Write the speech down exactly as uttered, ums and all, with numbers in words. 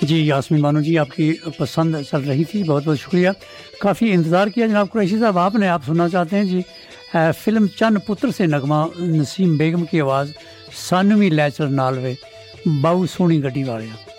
जी यास्मीन बानो जी, आपकी पसंद चल रही थी, बहुत बहुत शुक्रिया। काफ़ी इंतज़ार किया जनाब कुरैशी साहब आपने। आप सुनना चाहते हैं जी फिल्म चन्न पुत्र से नगमा, नसीम बेगम की आवाज़, सानवी लैचर नालवे, बाऊ सोनी गड्डी वाले।